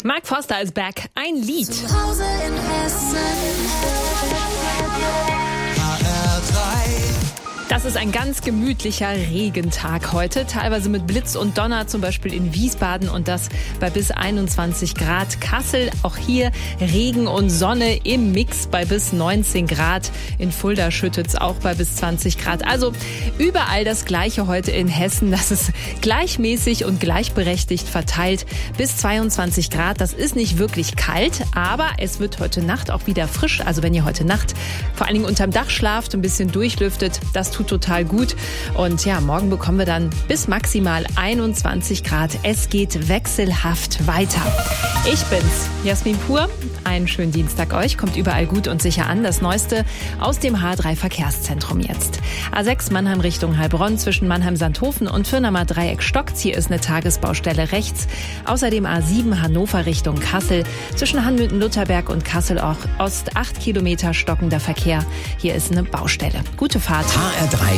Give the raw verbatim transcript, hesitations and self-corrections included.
Mark Forster ist back. Ein Lied. Zu Hause in Hessen. H R drei. Das ist ein ganz gemütlicher Regentag heute, teilweise mit Blitz und Donner, zum Beispiel in Wiesbaden und das bei bis einundzwanzig Grad. Kassel, auch hier Regen und Sonne im Mix bei bis neunzehn Grad. In Fulda schüttet es auch bei bis zwanzig Grad. Also überall das Gleiche heute in Hessen. Das ist gleichmäßig und gleichberechtigt verteilt bis zweiundzwanzig Grad. Das ist nicht wirklich kalt, aber es wird heute Nacht auch wieder frisch. Also wenn ihr heute Nacht vor allen Dingen unterm Dach schlaft, ein bisschen durchlüftet, das tut total gut. Und ja, morgen bekommen wir dann bis maximal einundzwanzig Grad. Es geht wechselhaft weiter. Ich bin's, Jasmin Pur. Einen schönen Dienstag euch. Kommt überall gut und sicher an. Das Neueste aus dem H drei Verkehrszentrum jetzt. A sechs Mannheim Richtung Heilbronn zwischen Mannheim-Sandhofen und Firnamer Dreieck stockt. Hier ist eine Tagesbaustelle rechts. Außerdem A sieben Hannover Richtung Kassel zwischen Hanmünden-Lutherberg und Kassel auch Ost acht Kilometer stockender Verkehr. Hier ist eine Baustelle. Gute Fahrt. H R drei